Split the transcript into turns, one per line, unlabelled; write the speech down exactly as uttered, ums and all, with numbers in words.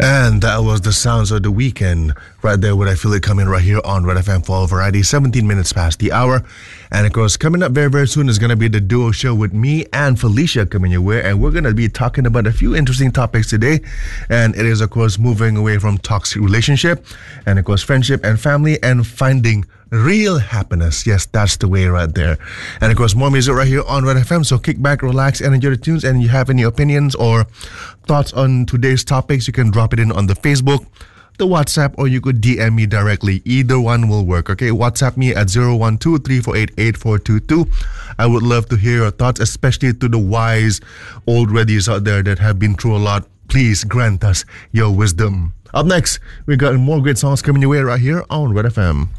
And that was the sounds of the weekend right there what I feel it coming right here on Red F M Fall Variety, seventeen minutes past the hour. And of course, coming up very, very soon is going to be the duo show with me and Felicia coming your way. And we're going to be talking about a few interesting topics today. And it is, of course, moving away from toxic relationship and, of course, friendship and family and finding real happiness. Yes, that's the way right there. And of course, more music right here on Red F M. So kick back, relax, and enjoy the tunes. And you have any opinions or thoughts on today's topics, you can drop it in on the Facebook, the WhatsApp, or you could D M me directly. Either one will work, okay? WhatsApp me at zero one two, three four eight, eight four two two. I would love to hear your thoughts, especially to the wise old reddies out there that have been through a lot. Please grant us your wisdom. Up next, we got more great songs coming your way right here on Red F M.